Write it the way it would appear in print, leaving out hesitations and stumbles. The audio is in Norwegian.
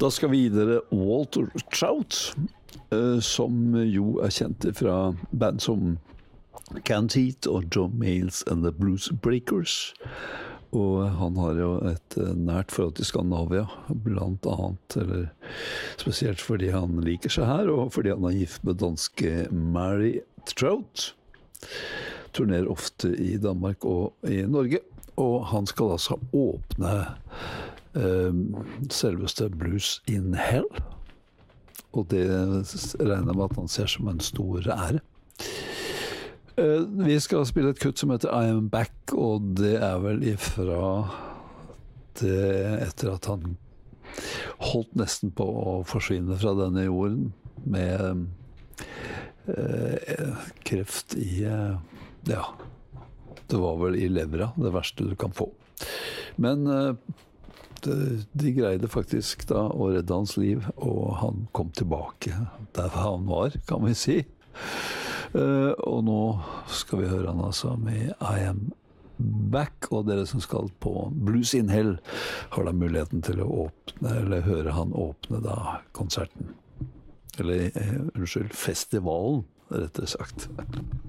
Da skal vi videre Walter Trout, som jo kjent fra band som Canned Heat og John Mayles and the Blues Breakers. Og han har jo et nært forhold til Skandinavia, blant annet, eller spesielt fordi han liker seg her, og fordi han er gift med danske Mary Trout. Turnerer ofte i Danmark og i Norge, og han skal altså åpne selveste Blues in Hell. Og det regner med at han ser som en stor ære. Vi skal spille et kutt som heter I Am Back, og det er vel ifra det etter at han holdt nesten på å forsvinne fra denne jorden med kreft i, ja, det var vel i levra, det verste du kan få. Men de greide faktisk da å redde hans liv, og han kom tilbake der han var, kan vi si. Og nå skal vi høre han altså med I Am Back, og dere som skal på Blues in Hell har da muligheten til å åpne, eller høre han åpne da konserten. Eller, unnskyld, festivalen, rettere sagt.